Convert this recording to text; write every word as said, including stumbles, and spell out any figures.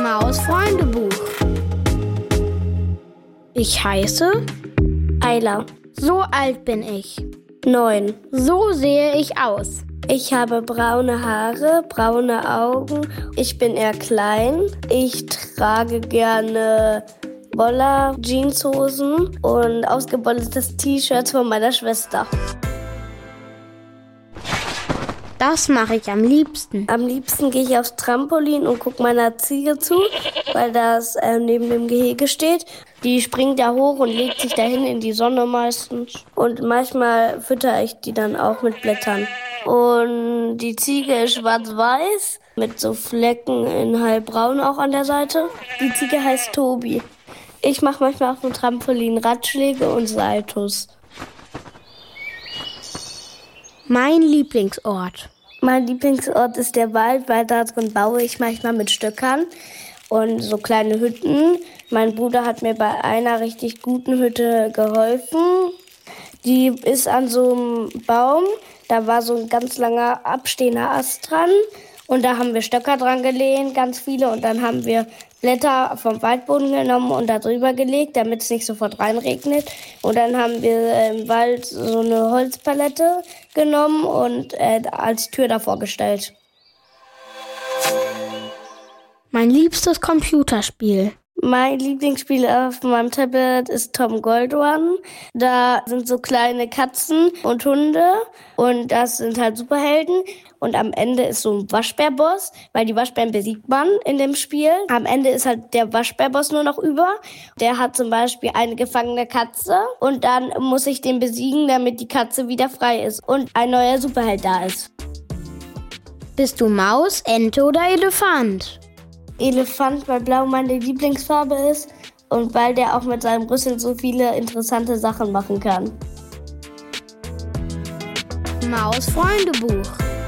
Maus Freundebuch. Ich heiße Ayla. So alt bin ich. Neun. So sehe ich aus. Ich habe braune Haare, braune Augen. Ich bin eher klein. Ich trage gerne Woller, Jeanshosen und ausgebeuteltes T-Shirt von meiner Schwester. Das mache ich am liebsten. Am liebsten gehe ich aufs Trampolin und gucke meiner Ziege zu, weil das äh, neben dem Gehege steht. Die springt da hoch und legt sich dahin in die Sonne meistens. Und manchmal fütter ich die dann auch mit Blättern. Und die Ziege ist schwarz-weiß mit so Flecken in hellbraun auch an der Seite. Die Ziege heißt Tobi. Ich mache manchmal auf dem Trampolin Radschläge und Saltos. Mein Lieblingsort. Mein Lieblingsort ist der Wald, weil da drin baue ich manchmal mit Stöckern und so kleine Hütten. Mein Bruder hat mir bei einer richtig guten Hütte geholfen. Die ist an so einem Baum, da war so ein ganz langer abstehender Ast dran und da haben wir Stöcker dran gelehnt, ganz viele, und dann haben wir Blätter vom Waldboden genommen und da drüber gelegt, damit es nicht sofort reinregnet. Und dann haben wir im Wald so eine Holzpalette genommen und äh, als Tür davor gestellt. Mein liebstes Computerspiel. Mein Lieblingsspiel auf meinem Tablet ist Tom Gold Run. Da sind so kleine Katzen und Hunde und das sind halt Superhelden. Und am Ende ist so ein Waschbärboss, weil die Waschbären besiegt man in dem Spiel. Am Ende ist halt der Waschbärboss nur noch über. Der hat zum Beispiel eine gefangene Katze und dann muss ich den besiegen, damit die Katze wieder frei ist und ein neuer Superheld da ist. Bist du Maus, Ente oder Elefant? Elefant, weil Blau meine Lieblingsfarbe ist und weil der auch mit seinem Rüssel so viele interessante Sachen machen kann. Maus Freundebuch.